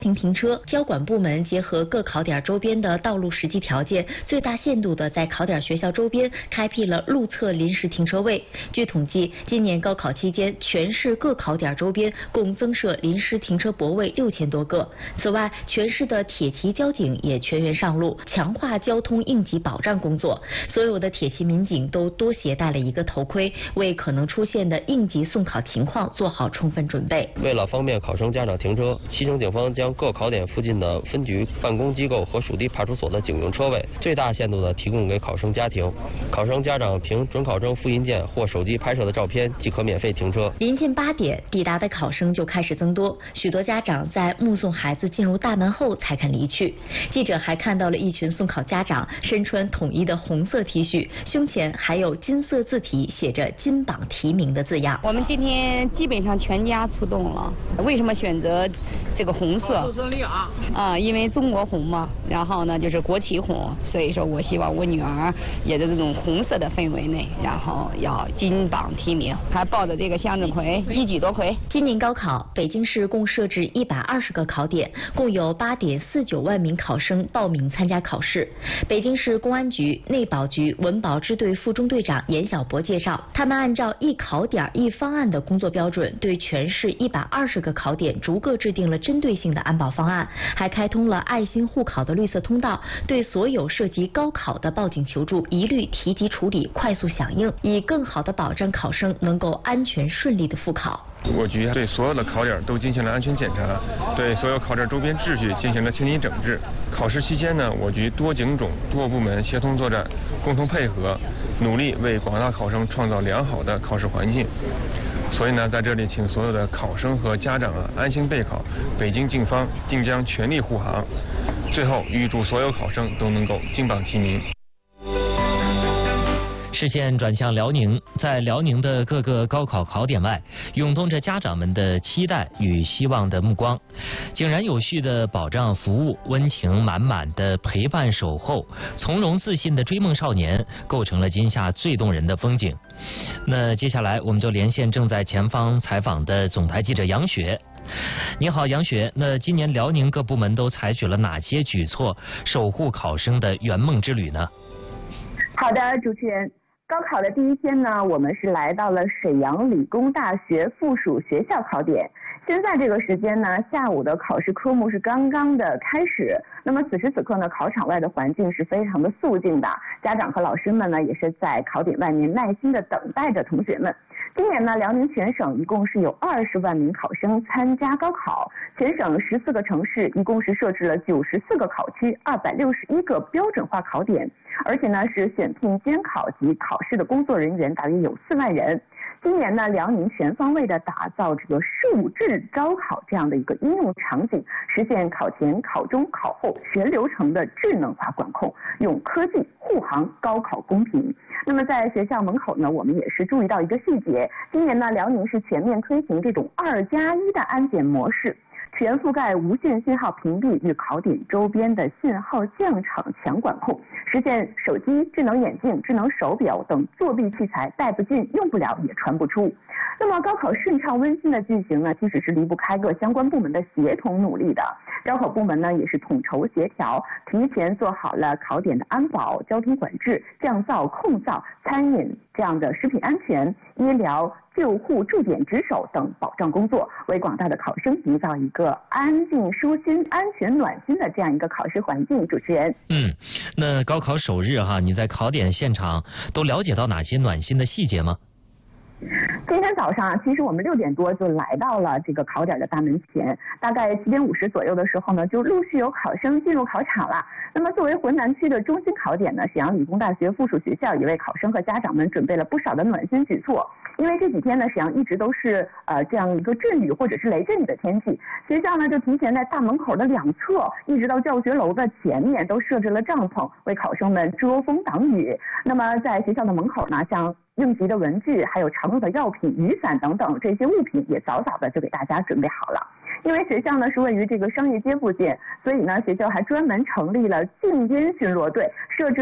停车，交管部门结合各考点周边的道路实际条件，最大限度地在考点学校周边开辟了路侧临时停车位。据统计，今年高考期间，全市各考点周边共增设临时停车泊位6000多个。此外，全市的铁骑交警也全员上路，强化交通应急保障工作。所有的铁骑民警都多携带了一个头盔，为可能出现的应急送考情况做好充分准备。 为了方便考生家长停车，西城警方将各考点附近的分局、办公机构和属地派出所的警用车位最大限度地提供给考生家庭。考生家长凭准考证复印件或手机拍摄的照片即可免费停车。 临近8点，抵达的考生就开始增多，许多家长在目送孩子进入大门后才肯离去。记者还看到了一群送考家长身穿统一的红色 T 恤，胸前还有金色字体写着"金榜题名"的字样。 我们今天基本上全家出动了，为什么选择这个红色？因为中国红嘛，然后呢就是国旗红，所以说我希望我女儿也在这种红色的氛围内，然后要金榜题名，还抱着这个向日葵，一举夺魁。 今年高考，北京市共设置120个考点，共有8.49万名考生报名参加考试。北京市公安局内保局文保支队副中队长严小博介绍，他们按照一考点一方案的工作标准，对全市120个考点逐个制定了针对性的安保方案，还开通了爱心护考的绿色通道，对所有涉及高考的报警求助一律提及处理，快速响应，以更好的保障考生能够安全顺利的复考。 我局对所有的考点都进行了安全检查，对所有考点周边秩序进行了清理整治。考试期间呢，我局多警种多部门协同作战，共同配合，努力为广大考生创造良好的考试环境。所以呢，在这里请所有的考生和家长安心备考，北京警方定将全力护航。最后，预祝所有考生都能够金榜题名。 视线转向辽宁，在辽宁的各个高考考点外，涌动着家长们的期待与希望的目光。井然有序的保障服务，温情满满的陪伴守候，从容自信的追梦少年，构成了今夏最动人的风景。那接下来我们就连线正在前方采访的总台记者杨雪。你好，杨雪。那今年辽宁各部门都采取了哪些举措，守护考生的圆梦之旅呢？ 好的，主持人。高考的第一天呢，我们是来到了沈阳理工大学附属学校考点。现在这个时间呢，下午的考试科目是刚刚的开始。那么此时此刻呢，考场外的环境是非常的肃静的，家长和老师们呢也是在考点外面耐心的等待着同学们。今年呢，辽宁全省一共是有20万名考生参加高考，全省14个城市一共是设置了94个考区，261个标准化考点，而且呢是选聘监考及考试的工作人员大约有4万人。今年呢，辽宁全方位的打造这个数智招考这样的一个应用场景，实现考前、考中、考后全流程的智能化管控，用科技护航高考公平。那么在学校门口呢，我们也是注意到一个细节，今年呢，辽宁是全面推行这种2+1的安检模式。全覆盖无线信号屏蔽与考点周边的信号降场强管控，实现手机、智能眼镜、智能手表等作弊器材带不进、用不了也传不出。那么高考顺畅温馨的进行呢，其实是离不开各相关部门的协同努力的。招考部门呢也是统筹协调，提前做好了考点的安保、交通管制、降噪、控噪、餐饮这样的食品安全、医疗、救护驻点值守等保障工作，为广大的考生营造一个安静、舒心、安全、暖心的这样一个考试环境。主持人， 那高考首日哈，你在考点现场都了解到哪些暖心的细节吗？ 今天早上其实我们6点多就来到了这个考点的大门前，大概7点50左右的时候呢，就陆续有考生进入考场了。那么作为浑南区的中心考点呢，沈阳理工大学附属学校也为考生和家长们准备了不少的暖心举措。因为这几天呢，沈阳一直都是这样一个阵雨或者是雷阵雨的天气，学校呢就提前在大门口的2侧，一直到教学楼的前面都设置了帐篷，为考生们遮风挡雨。那么在学校的门口呢，像应急的文具，还有常用的药品、雨伞等等这些物品也早早的就给大家准备好了。因为学校呢是位于这个商业街附近，所以呢学校还专门成立了禁烟巡逻队，设置了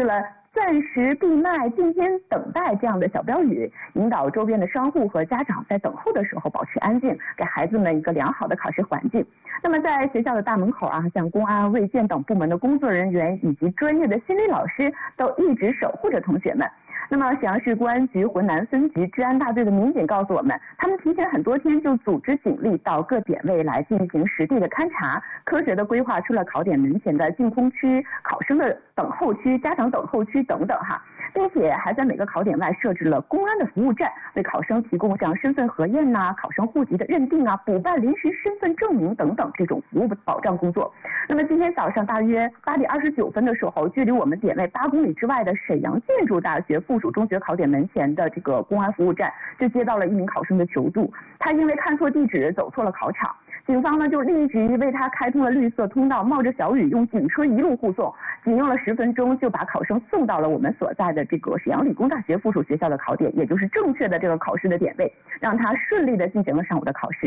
暂时闭麦，今天等待这样的小标语，引导周边的商户和家长在等候的时候保持安静，给孩子们一个良好的考试环境。那么在学校的大门口啊，像公安、卫健等部门的工作人员以及专业的心理老师都一直守护着同学们。那么沈阳市公安局浑南分局治安大队的民警告诉我们，他们提前很多天就组织警力到各点位来进行实地的勘查，科学的规划出了考点门前的净空区、考生的等候区、家长等候区等等哈，并且还在每个考点外设置了公安的服务站，为考生提供像身份核验呐、考生户籍的认定啊、补办临时身份证明等等这种服务保障工作。那么今天早上大约8点29分的时候，距离我们点位8公里之外的沈阳建筑大学附属中学考点门前的这个公安服务站，就接到了一名考生的求助，他因为看错地址走错了考场。警方呢就立即为他开通了绿色通道，冒着小雨用警车一路护送，仅用了10分钟就把考生送到了我们所在的这个沈阳理工大学附属学校的考点，也就是正确的这个考试的点位，让他顺利的进行了上午的考试。